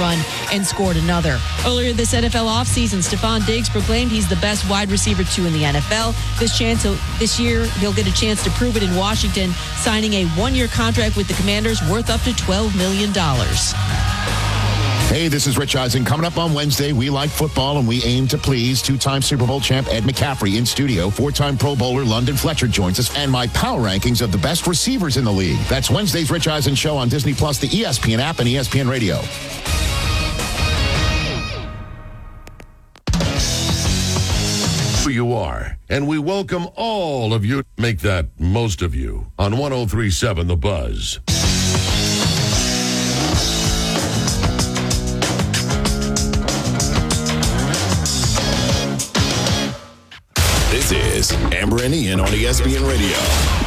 run and scored another. Earlier this NFL offseason, Stephon Diggs proclaimed he's the best wide receiver 2 in the NFL. This year, he'll get a chance to prove it in Washington, signing a one-year contract with the Commanders worth up to $12 million. Hey, this is Rich Eisen. Coming up on Wednesday, we like football and we aim to please. 2-time Super Bowl champ Ed McCaffrey in studio. 4-time Pro Bowler London Fletcher joins us. And my power rankings of the best receivers in the league. That's Wednesday's Rich Eisen Show on Disney+, the ESPN app, and ESPN Radio. Who you are, and we welcome all of you. Make that most of you on 103.7 The Buzz. This is Amber and Ian on ESPN Radio.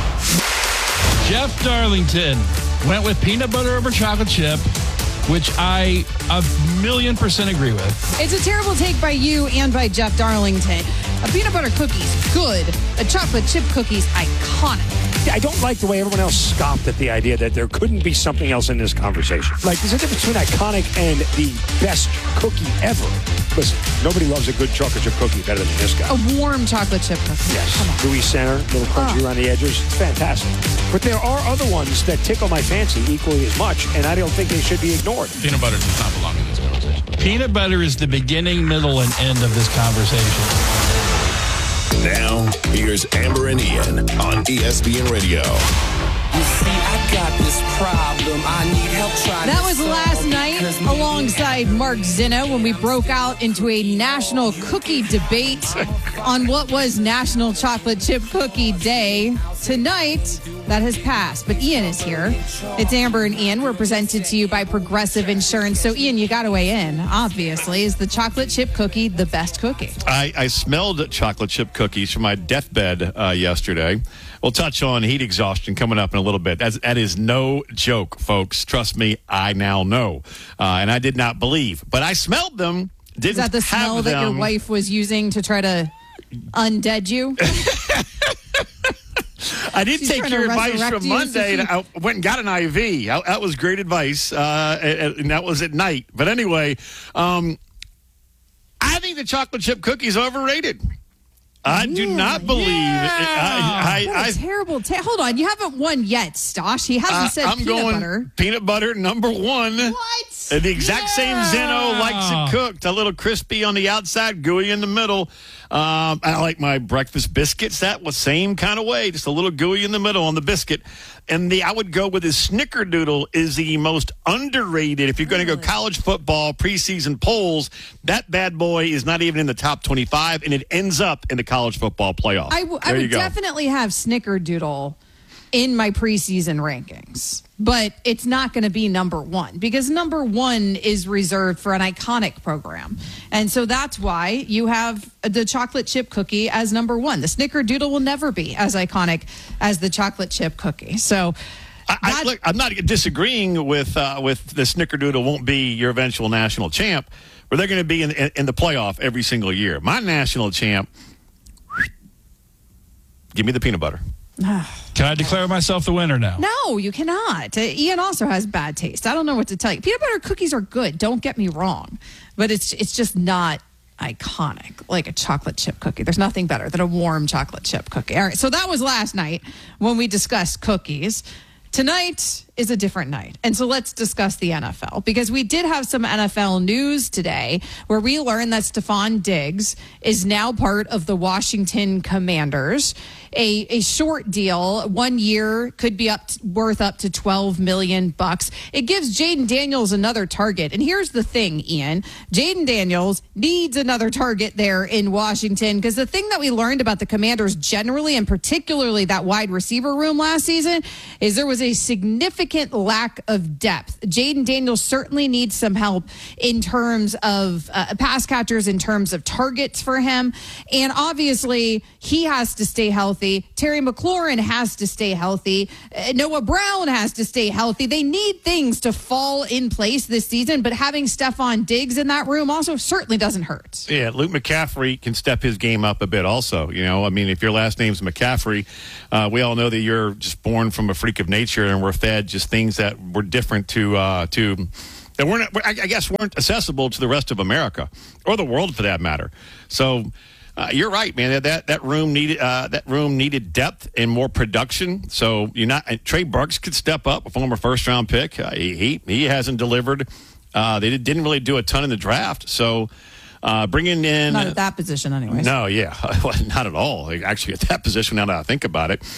Jeff Darlington went with peanut butter over chocolate chip, which I 1,000,000% agree with. It's a terrible take by you and by Jeff Darlington. A peanut butter cookie's good. A chocolate chip cookie's iconic. I don't like the way everyone else scoffed at the idea that there couldn't be something else in this conversation. Like, there's a difference between iconic and the best cookie ever. Listen, nobody loves a good chocolate chip cookie better than this guy. A warm chocolate chip cookie. Yes. Come on. Gooey center, little crunchy around the edges. Fantastic. But there are other ones that tickle my fancy equally as much, and I don't think they should be ignored. Peanut butter does not belong in this conversation. Peanut butter is the beginning, middle, and end of this conversation. Now, here's Amber and Ian on ESPN Radio. You see, I got this problem. I need help trying That was last night alongside Mark Zinno when we broke out into a national cookie debate on what was National Chocolate Chip Cookie Day. Tonight, that has passed, but Ian is here. It's Amber and Ian. We're presented to you by Progressive Insurance. So, Ian, you got to weigh in. Obviously, is the chocolate chip cookie the best cookie? I smelled chocolate chip cookies from my deathbed yesterday. We'll touch on heat exhaustion coming up in a little bit. That is no joke, folks. Trust me, I now know. And I did not believe. But I smelled them. Didn't Is that the smell have that them. your wife was using to try to undead you? I did She's take trying your to advice resurrect from you, Monday. so And I went and got an IV. That was great advice. And that was at night. But anyway, I think the chocolate chip cookie is overrated. I do not believe it. What a terrible hold on, you haven't won yet, Stosh. He hasn't said I'm peanut going butter. Peanut butter number one. What? The exact same Zinno likes it cooked. A little crispy on the outside, gooey in the middle. I like my breakfast biscuits that was same kind of way, just a little gooey in the middle on the biscuit. And I would go with his Snickerdoodle is the most underrated. If you're going to go college football preseason polls, that bad boy is not even in the top 25, and it ends up in the college football playoff. I would definitely have Snickerdoodle in my preseason rankings, but it's not going to be number one because number one is reserved for an iconic program. And so that's why you have the chocolate chip cookie as number one. The Snickerdoodle will never be as iconic as the chocolate chip cookie. So look, I'm not disagreeing with the Snickerdoodle won't be your eventual national champ, but they're going to be in the playoff every single year. My national champ, give me the peanut butter. Can I declare myself the winner now? No, you cannot. Ian also has bad taste. I don't know what to tell you. Peanut butter cookies are good. Don't get me wrong. But it's just not iconic like a chocolate chip cookie. There's nothing better than a warm chocolate chip cookie. All right, so that was last night when we discussed cookies. Tonight is a different night. And so let's discuss the NFL because we did have some NFL news today where we learned that Stephon Diggs is now part of the Washington Commanders. A short deal, 1 year, could be worth up to $12 million. It gives Jaden Daniels another target. And here's the thing, Ian. Jaden Daniels needs another target there in Washington because the thing that we learned about the Commanders generally and particularly that wide receiver room last season is there was a significant lack of depth. Jaden Daniels certainly needs some help in terms of pass catchers, in terms of targets for him. And obviously, he has to stay healthy. Terry McLaurin has to stay healthy. Noah Brown has to stay healthy. They need things to fall in place this season, but having Stephon Diggs in that room also certainly doesn't hurt. Yeah, Luke McCaffrey can step his game up a bit also. You know, I mean, if your last name's McCaffrey, we all know that you're just born from a freak of nature and we're fed just things that were different to that weren't accessible to the rest of America or the world for that matter. So you're right, man. That room needed depth and more production. So Trey Burks could step up, a former first round pick. He hasn't delivered. They didn't really do a ton in the draft. So bringing in not at that position, anyways. No, yeah, not at all. Actually, at that position, now that I think about it,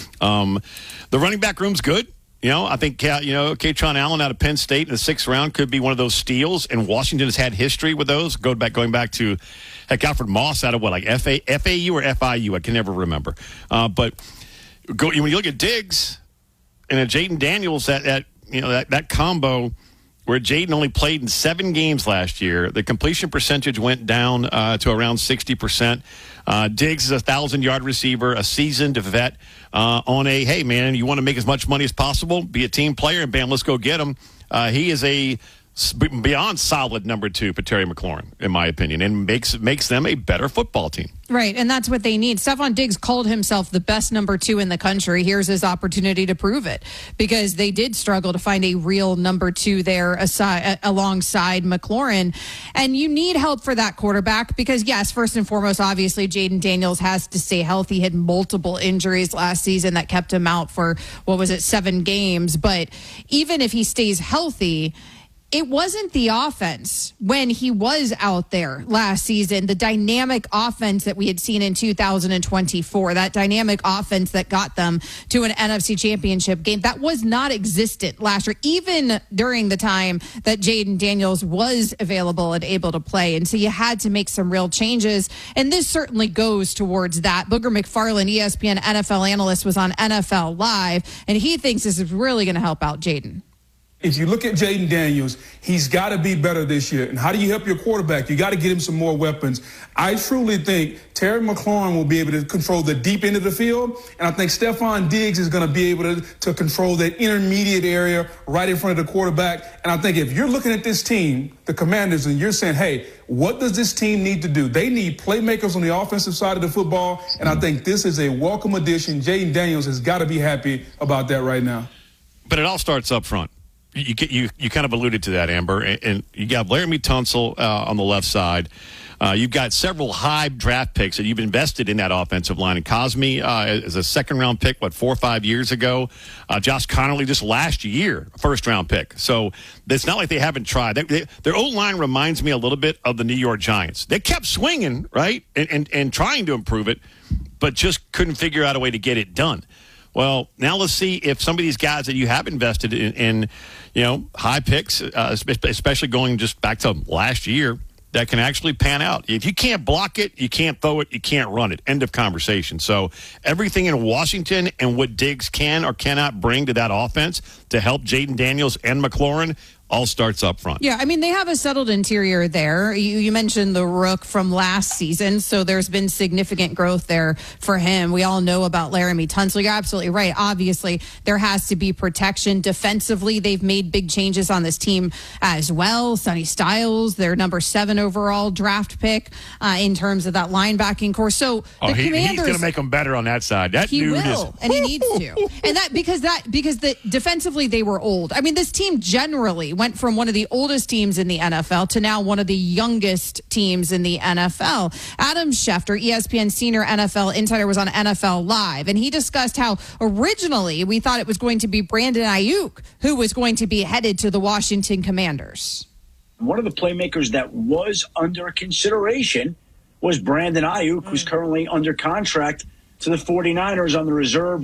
the running back room's good. I think Katron Allen out of Penn State in the 6th round could be one of those steals, and Washington has had history with those. Going back to Alfred Moss out of FAU or FIU, I can never remember. But when you look at Diggs and Jaden Daniels, that combo where Jaden only played in 7 games last year, the completion percentage went down to around 60%. Diggs is a 1,000-yard receiver, a seasoned vet on hey, man, you want to make as much money as possible, be a team player, and bam, let's go get him. He is a beyond solid number 2 for Terry McLaurin, in my opinion, and makes them a better football team. Right, and that's what they need. Stephon Diggs called himself the best number 2 in the country. Here's his opportunity to prove it, because they did struggle to find a real number 2 there alongside McLaurin. And you need help for that quarterback because, yes, first and foremost, obviously, Jaden Daniels has to stay healthy. He had multiple injuries last season that kept him out for, 7 games. But even if he stays healthy, it wasn't the offense when he was out there last season, the dynamic offense that we had seen in 2024, that dynamic offense that got them to an NFC championship game, that was not existent last year, even during the time that Jaden Daniels was available and able to play. And so you had to make some real changes. And this certainly goes towards that. Booger McFarland, ESPN NFL analyst, was on NFL Live, and he thinks this is really going to help out Jaden. If you look at Jaden Daniels, he's got to be better this year. And how do you help your quarterback? You got to get him some more weapons. I truly think Terry McLaurin will be able to control the deep end of the field. And I think Stephon Diggs is going to be able to control that intermediate area right in front of the quarterback. And I think if you're looking at this team, the Commanders, and you're saying, hey, what does this team need to do? They need playmakers on the offensive side of the football. And I think this is a welcome addition. Jaden Daniels has got to be happy about that right now. But it all starts up front. You kind of alluded to that, Amber, and you got Laramie Tunsil on the left side. You've got several high draft picks that you've invested in that offensive line. And Cosme is a 2nd-round pick, 4 or 5 years ago. Josh Connolly just last year, a 1st-round pick. So it's not like they haven't tried. Their O-line reminds me a little bit of the New York Giants. They kept swinging, right, and trying to improve it, but just couldn't figure out a way to get it done. Well, now let's see if some of these guys that you have invested in high picks, especially going just back to last year, that can actually pan out. If you can't block it, you can't throw it, you can't run it. End of conversation. So everything in Washington and what Diggs can or cannot bring to that offense to help Jaden Daniels and McLaurin all starts up front. Yeah, I mean, they have a settled interior there. You mentioned the Rook from last season, so there's been significant growth there for him. We all know about Laramie Tunsil. You're absolutely right. Obviously, there has to be protection. Defensively, they've made big changes on this team as well. Sonny Styles, their number 7 overall draft pick in terms of that linebacking core. So the Commanders, he's going to make them better on that side. That he dude will, and he needs to. And because defensively they were old. I mean, this team generally went from one of the oldest teams in the NFL to now one of the youngest teams in the NFL. Adam Schefter, ESPN senior NFL insider, was on NFL Live, and he discussed how originally we thought it was going to be Brandon Ayuk who was going to be headed to the Washington Commanders. One of the playmakers that was under consideration was Brandon Ayuk, who's currently under contract to the 49ers on the reserve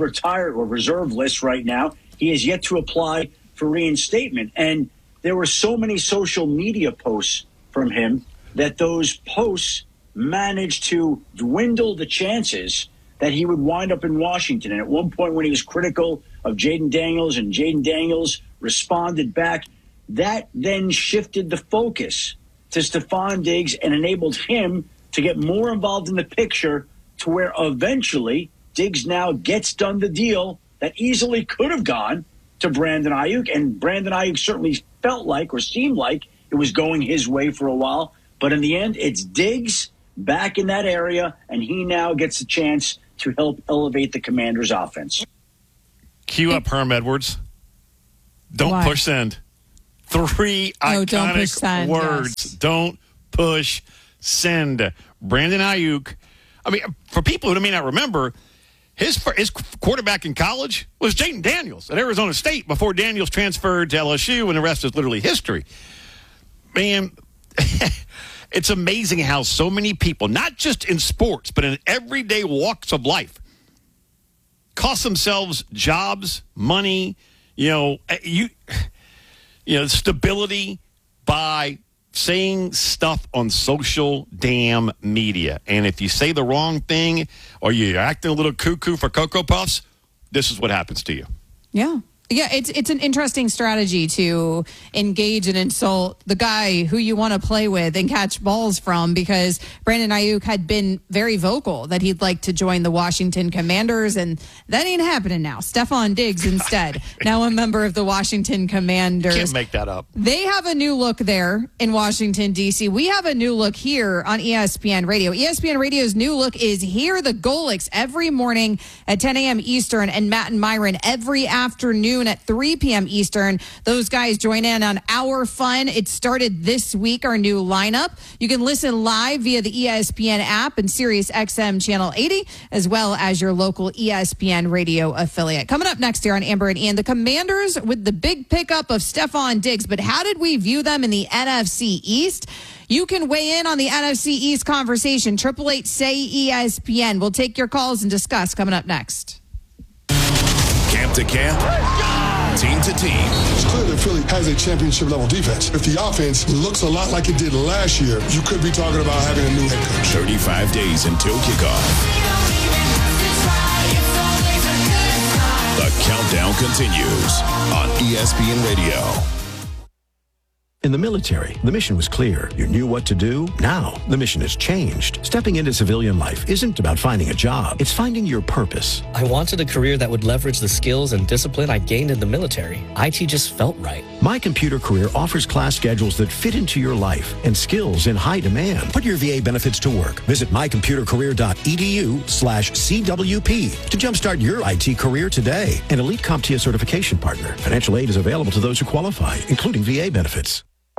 list right now. He has yet to apply for reinstatement. And there were so many social media posts from him that those posts managed to dwindle the chances that he would wind up in Washington. And at one point when he was critical of Jaden Daniels and Jaden Daniels responded back, that then shifted the focus to Stephon Diggs and enabled him to get more involved in the picture to where eventually Diggs now gets done the deal that easily could have gone to Brandon Ayuk. And Brandon Ayuk certainly felt like or seemed like it was going his way for a while. But in the end, it's Diggs back in that area, and he now gets a chance to help elevate the Commanders' offense. Cue up Herm Edwards. Don't push send. Three don't push iconic send, words. yes. Don't push send. Brandon Ayuk. I mean, for people who may not remember, his quarterback in college was Jayden Daniels at Arizona State before Daniels transferred to LSU, and the rest is literally history. Man, it's amazing how so many people, not just in sports, but in everyday walks of life, cost themselves jobs, money, stability by saying stuff on social damn media. And if you say the wrong thing or you're acting a little cuckoo for Cocoa Puffs, this is what happens to you. Yeah. Yeah, it's an interesting strategy to engage and insult the guy who you want to play with and catch balls from, because Brandon Ayuk had been very vocal that he'd like to join the Washington Commanders, and that ain't happening now. Stephon Diggs instead, now a member of the Washington Commanders. Can't make that up. They have a new look there in Washington, D.C. We have a new look here on ESPN Radio. ESPN Radio's new look is Hear the Golics every morning at 10 a.m. Eastern, and Matt and Myron every afternoon at 3 p.m. Eastern. Those guys join in on our fun. It started this week, our new lineup. You can listen live via the ESPN app and Sirius XM Channel 80, as well as your local ESPN Radio affiliate. Coming up next here on Amber and Ian, the Commanders with the big pickup of Stephon Diggs, but how did we view them in the NFC East? You can weigh in on the NFC East conversation. 888-SAY-ESPN. We'll take your calls and discuss coming up next. Camp to camp, team to team. It's clear that Philly has a championship level defense. If the offense looks a lot like it did last year, you could be talking about having a new head coach. 35 days until kickoff. The countdown continues on ESPN Radio. In the military, the mission was clear. You knew what to do. Now, the mission has changed. Stepping into civilian life isn't about finding a job. It's finding your purpose. I wanted a career that would leverage the skills and discipline I gained in the military. IT just felt right. My Computer Career offers class schedules that fit into your life and skills in high demand. Put your VA benefits to work. Visit mycomputercareer.edu/CWP to jumpstart your IT career today. An elite CompTIA certification partner. Financial aid is available to those who qualify, including VA benefits.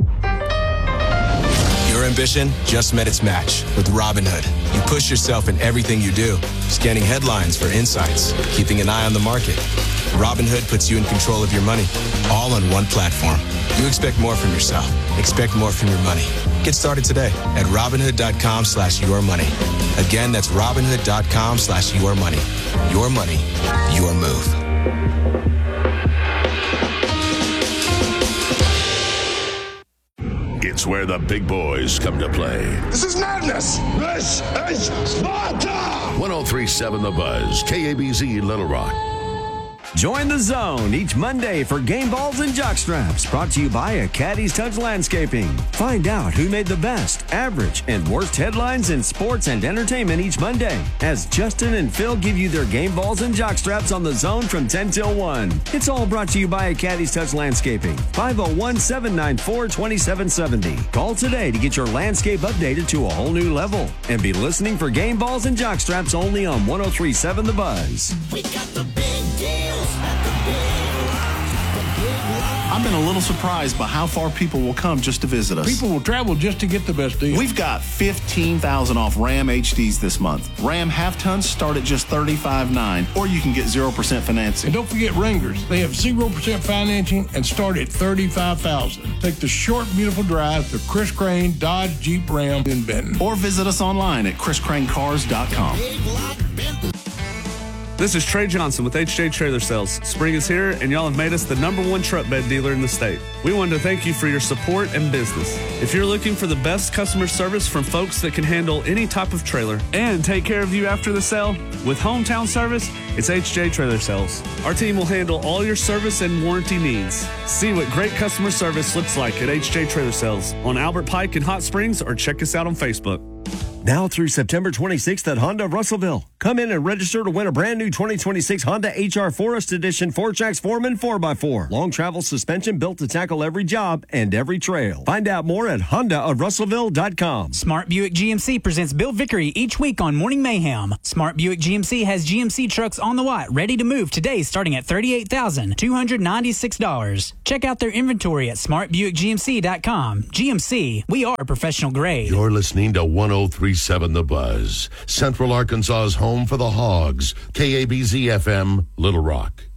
Your ambition just met its match with Robinhood. You push yourself in everything you do, scanning headlines for insights, keeping an eye on the market. Robinhood puts you in control of your money, all on one platform. You expect more from yourself. Expect more from your money. Get started today at Robinhood.com/yourmoney. Again, that's Robinhood.com/yourmoney. Your money, your move. It's where the big boys come to play. This is madness. This is Sparta. 103.7 The Buzz, KABZ Little Rock. Join the zone each Monday for Game Balls and Jockstraps, brought to you by a Caddy's Touch Landscaping. Find out who made the best, average, and worst headlines in sports and entertainment each Monday, as Justin and Phil give you their Game Balls and Jockstraps on the zone from 10 till 1. It's all brought to you by a Caddy's Touch Landscaping. 501-794-2770. Call today to get your landscape updated to a whole new level. And be listening for Game Balls and Jockstraps only on 103.7 The Buzz. We got the big deals. I've been a little surprised by how far people will come just to visit us. People will travel just to get the best deal. We've got $15,000 off Ram HDs this month. Ram half-tons start at just $35,900, or you can get 0% financing. And don't forget Wranglers. They have 0% financing and start at $35,000. Take the short, beautiful drive to Chris Crane Dodge Jeep Ram in Benton. Or visit us online at chriscranecars.com. This is Trey Johnson with HJ Trailer Sales. Spring is here, and y'all have made us the #1 truck bed dealer in the state. We wanted to thank you for your support and business. If you're looking for the best customer service from folks that can handle any type of trailer and take care of you after the sale, with hometown service, it's HJ Trailer Sales. Our team will handle all your service and warranty needs. See what great customer service looks like at HJ Trailer Sales on Albert Pike in Hot Springs, or check us out on Facebook. Now through September 26th at Honda of Russellville. Come in and register to win a brand new 2026 Honda HR Forest Edition 4Jax Foreman 4x4. Long travel suspension built to tackle every job and every trail. Find out more at HondaofRussellville.com. Smart Buick GMC presents Bill Vickery each week on Morning Mayhem. Smart Buick GMC has GMC trucks on the lot ready to move today starting at $38,296. Check out their inventory at smartbuickgmc.com. GMC, we are professional grade. You're listening to 103.7 The Buzz, Central Arkansas's home for the Hogs, KABZ FM, Little Rock.